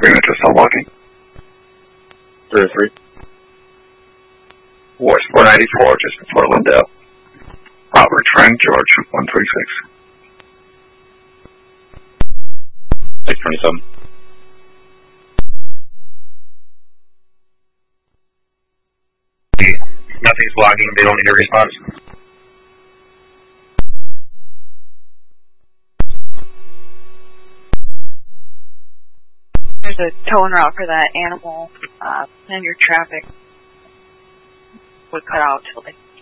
Agreement to stop logging. 303. West 494, just before Lindell. Robert Frank George 136. 627. Nothing's logging. They don't need a response. There's a towing route for that animal, and your traffic would cut out till they